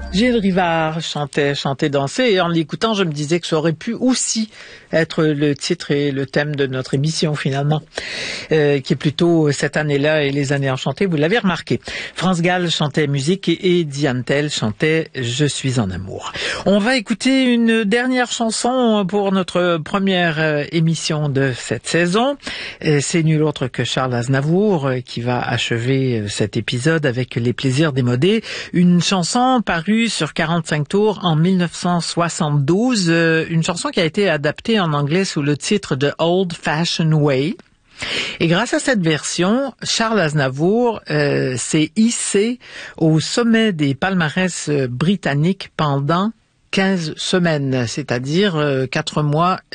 Gilles Rivard chantait, dansait, et en l'écoutant, je me disais que ça aurait pu aussi être le titre et le thème de notre émission, finalement, qui est plutôt cette année-là et les années enchantées, vous l'avez remarqué. France Gall chantait musique et Diane Tell chantait « Je suis en amour ». On va écouter une dernière chanson pour notre première émission de cette saison. C'est nul autre que Charles Aznavour qui va achever cet épisode avec Les plaisirs démodés, une chanson parue sur 45 tours en 1972, une chanson qui a été adaptée en anglais sous le titre de Old Fashioned Way. Et grâce à cette version, Charles Aznavour s'est hissé au sommet des palmarès britanniques pendant 15 semaines, c'est-à-dire 4 mois